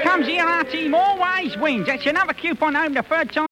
comes the LR team, always wins. That's another coupon home the third time.